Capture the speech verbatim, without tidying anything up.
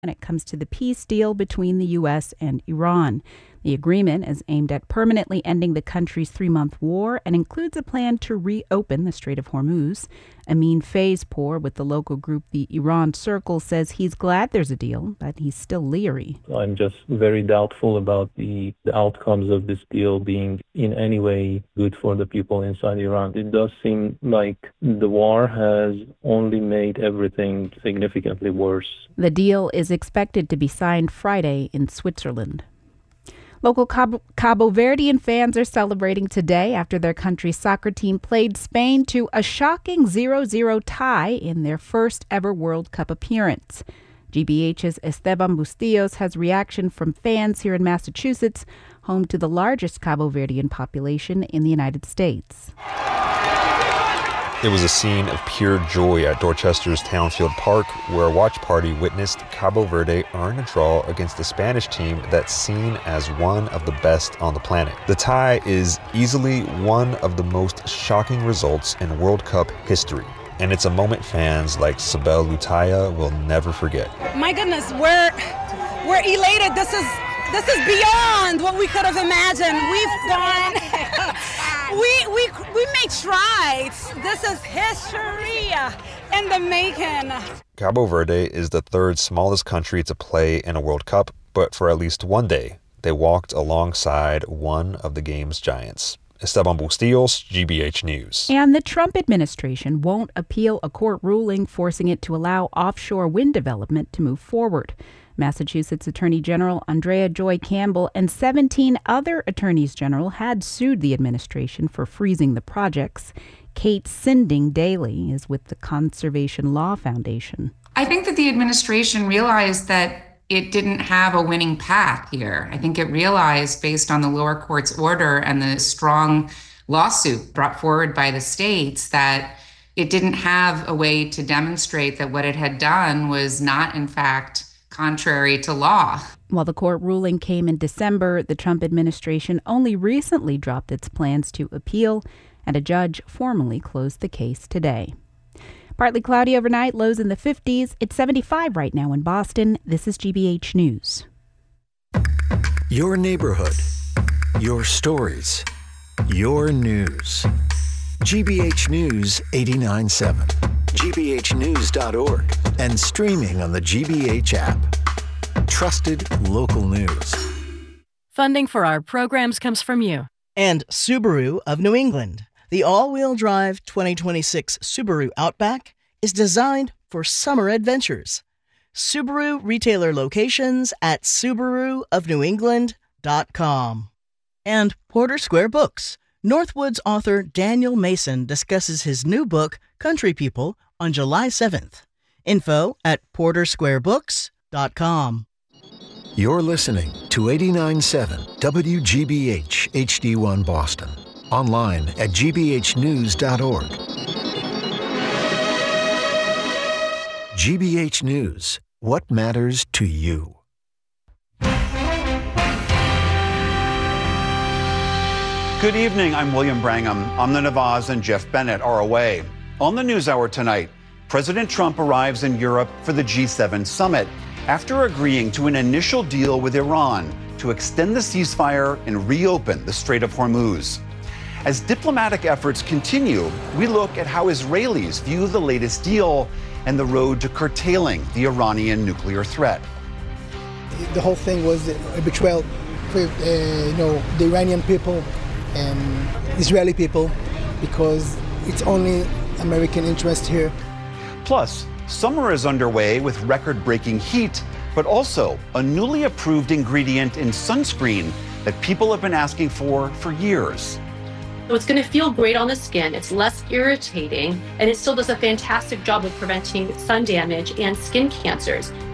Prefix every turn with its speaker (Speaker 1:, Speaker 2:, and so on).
Speaker 1: when it comes to the peace deal between the U S and Iran. The agreement is aimed at permanently ending the country's three-month war and includes a plan to reopen the Strait of Hormuz. Amin Faizour with the local group the Iran Circle says he's glad there's a deal, but he's still leery.
Speaker 2: I'm just very doubtful about the, the outcomes of this deal being in any way good for the people inside Iran. It does seem like the war has only made everything significantly worse.
Speaker 1: The deal is expected to be signed Friday in Switzerland. Local Cabo, Cabo Verdean fans are celebrating today after their country's soccer team played Spain to a shocking zero zero tie in their first ever World Cup appearance. G B H's Esteban Bustillos has reaction from fans here in Massachusetts, home to the largest Cabo Verdean population in the United States.
Speaker 3: It was a scene of pure joy at Dorchester's Townfield Park, where a watch party witnessed Cabo Verde earn a draw against a Spanish team that's seen as one of the best on the planet. The tie is easily one of the most shocking results in World Cup history, and it's a moment fans like Sibel Lutaya will never forget.
Speaker 4: My goodness, we're we're elated. This is this is beyond what we could have imagined. We've gone. We we we made strides. This is history in the making.
Speaker 3: Cabo Verde is the third smallest country to play in a World Cup, but for at least one day, they walked alongside one of the game's giants. Esteban Bustillos, G B H News.
Speaker 1: And the Trump administration won't appeal a court ruling forcing it to allow offshore wind development to move forward. Massachusetts Attorney General Andrea Joy Campbell and seventeen other attorneys general had sued the administration for freezing the projects. Kate Sinding Daly is with the Conservation Law Foundation.
Speaker 5: I think that the administration realized that it didn't have a winning path here. I think it realized, based on the lower court's order and the strong lawsuit brought forward by the states, that it didn't have a way to demonstrate that what it had done was not, in fact, contrary to law.
Speaker 1: While the court ruling came in December, the Trump administration only recently dropped its plans to appeal, and a judge formally closed the case today. Partly cloudy overnight, lows in the fifties. It's seventy-five right now in Boston. This is G B H News.
Speaker 6: Your neighborhood, your stories, your news. G B H News eighty-nine point seven. G B H news dot org and streaming on the G B H app. Trusted local news.
Speaker 7: Funding for our programs comes from you.
Speaker 8: And Subaru of New England. The all-wheel drive twenty twenty-six Subaru Outback is designed for summer adventures. Subaru retailer locations at Subaru of New England dot com. And Porter Square Books. Northwoods author Daniel Mason discusses his new book, Country People, on July seventh. Info at porter square books dot com.
Speaker 6: You're listening to eighty-nine point seven W G B H H D one Boston. Online at G B H news dot org. G B H News. What matters to you?
Speaker 9: Good evening, I'm William Brangham. Amna Nawaz and Jeff Bennett are away. On the NewsHour tonight, President Trump arrives in Europe for the G seven summit after agreeing to an initial deal with Iran to extend the ceasefire and reopen the Strait of Hormuz. As diplomatic efforts continue, we look at how Israelis view the latest deal and the road to curtailing the Iranian nuclear threat.
Speaker 10: The whole thing was a betrayal for uh, you know, the Iranian people and Israeli people, because it's only American interest here.
Speaker 9: Plus, summer is underway with record-breaking heat, but also a newly approved ingredient in sunscreen that people have been asking for for years.
Speaker 11: So it's going to feel great on the skin, it's less irritating, and it still does a fantastic job of preventing sun damage and skin cancers.